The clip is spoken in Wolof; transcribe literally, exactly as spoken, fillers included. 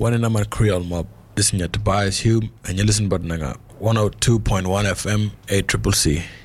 One in a Creole mob. Listen to Tobias Hume and you listen but naga one oh two point one F M A Triple C.